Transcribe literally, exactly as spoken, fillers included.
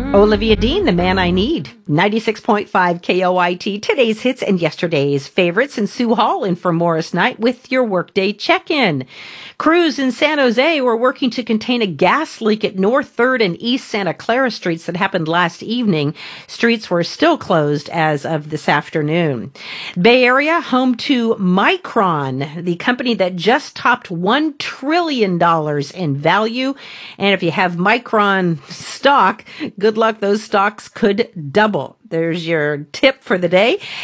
Olivia Dean, the man I need. ninety-six point five K O I T, today's hits and yesterday's favorites. And Sue Hall in for Morris Knight with your workday check-in. Crews in San Jose were working to contain a gas leak at North third and East Santa Clara streets that happened last evening. Streets were still closed as of this afternoon. Bay Area, home to Micron, the company that just topped one trillion dollars in value. And if you have Micron stock, good luck. Those stocks could double. There's your tip for the day.